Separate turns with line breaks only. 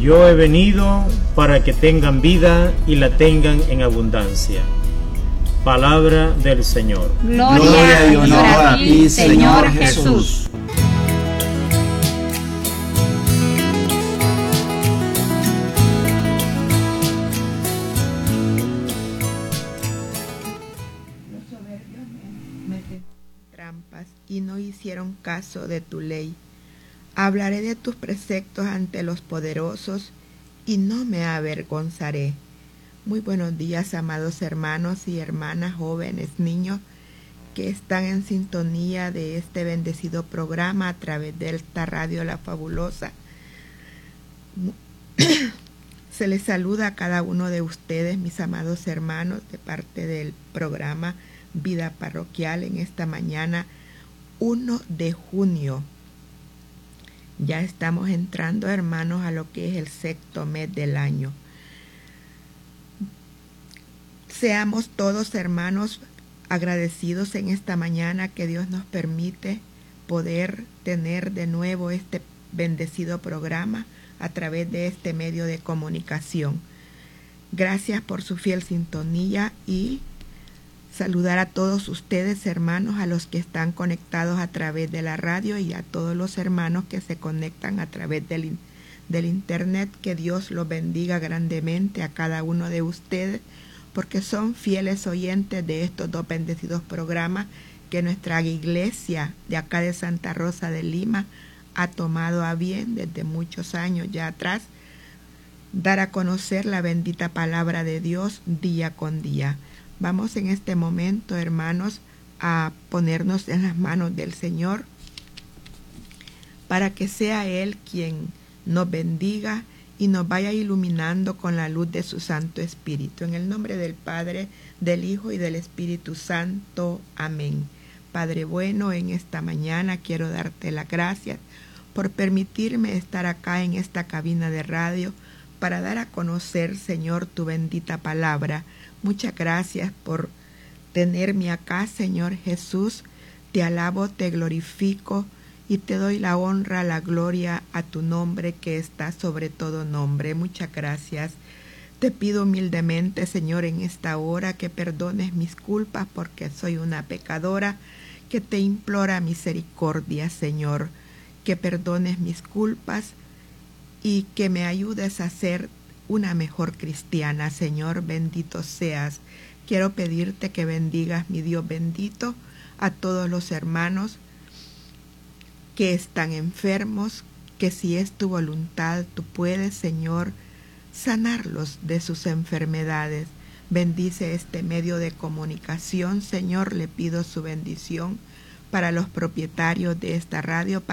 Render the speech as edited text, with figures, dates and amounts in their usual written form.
Yo he venido para que tengan vida y la tengan en abundancia. Palabra del Señor.
Gloria y honor a ti, Señor Jesús.
Trampas y no hicieron caso de tu ley. Hablaré de tus preceptos ante los poderosos y no me avergonzaré. Muy buenos días, amados hermanos y hermanas, jóvenes, niños que están en sintonía de este bendecido programa a través de esta radio La Fabulosa. Se les saluda a cada uno de ustedes, mis amados hermanos, de parte del programa Vida Parroquial en esta mañana 1 de junio. Ya estamos entrando, hermanos, a lo que es el sexto mes del año. Seamos todos, hermanos, agradecidos en esta mañana que Dios nos permite poder tener de nuevo este bendecido programa a través de este medio de comunicación. Gracias por su fiel sintonía y saludar a todos ustedes, hermanos, a los que están conectados a través de la radio y a todos los hermanos que se conectan a través del internet. Que Dios los bendiga grandemente a cada uno de ustedes, porque son fieles oyentes de estos dos bendecidos programas que nuestra iglesia de acá de Santa Rosa de Lima ha tomado a bien desde muchos años ya atrás, dar a conocer la bendita palabra de Dios día con día. Vamos en este momento, hermanos, a ponernos en las manos del Señor para que sea Él quien nos bendiga y nos vaya iluminando con la luz de su Santo Espíritu. En el nombre del Padre, del Hijo y del Espíritu Santo. Amén. Padre bueno, en esta mañana quiero darte las gracias por permitirme estar acá en esta cabina de radio para dar a conocer, Señor, tu bendita palabra. Muchas gracias por tenerme acá, Señor Jesús. Te alabo, te glorifico y te doy la honra, la gloria a tu nombre que está sobre todo nombre. Muchas gracias. Te pido humildemente, Señor, en esta hora que perdones mis culpas porque soy una pecadora, que te implora misericordia, Señor, que perdones mis culpas y que me ayudes a ser una mejor cristiana, Señor, bendito seas. Quiero pedirte que bendigas, mi Dios bendito, a todos los hermanos que están enfermos, que si es tu voluntad, tú puedes, Señor, sanarlos de sus enfermedades. Bendice este medio de comunicación, Señor, le pido su bendición para los propietarios de esta radio,